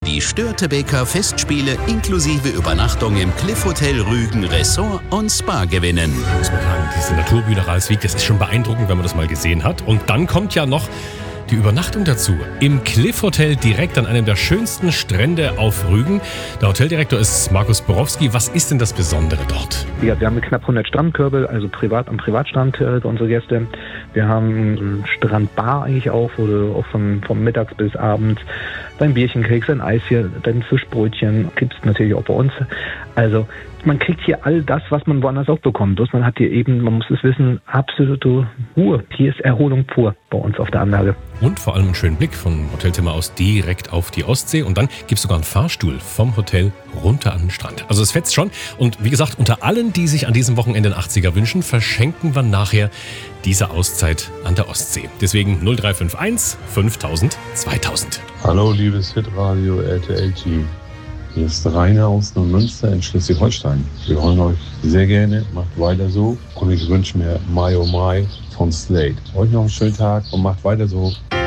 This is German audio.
die Störtebeker Festspiele inklusive Übernachtung im Cliff Hotel Rügen Ressort und Spa gewinnen. Ich muss mal sagen, diese Naturbühne Ralswiek, das ist schon beeindruckend, wenn man das mal gesehen hat. Und dann kommt ja noch die Übernachtung dazu. Im Cliff Hotel direkt an einem der schönsten Strände auf Rügen. Der Hoteldirektor ist Markus Borowski. Was ist denn das Besondere dort? Ja, wir haben knapp 100 Strandkörbe, also am Privatstrand für unsere Gäste. Wir haben eine Strandbar eigentlich auch, wo du auch vom Mittags bis abends dein Bierchen kriegst, dein Eis hier, dein Fischbrötchen gibt's natürlich auch bei uns. Also man kriegt hier all das, was man woanders auch bekommt. Bloß man hat hier eben, man muss es wissen, absolute Ruhe. Hier ist Erholung pur bei uns auf der Anlage. Und vor allem einen schönen Blick vom Hotelzimmer aus direkt auf die Ostsee. Und dann gibt es sogar einen Fahrstuhl vom Hotel runter an den Strand. Also es fetzt schon. Und wie gesagt, unter allen, die sich an diesem Wochenende den 80er wünschen, verschenken wir nachher diese Auszeit an der Ostsee. Deswegen 0351 5000 2000. Hallo liebes Hitradio RTL-Team. Hier ist Rainer aus Neumünster in Schleswig-Holstein. Wir hören euch sehr gerne, macht weiter so und ich wünsche mir Mai oh Mai von Slade. Euch noch einen schönen Tag und macht weiter so.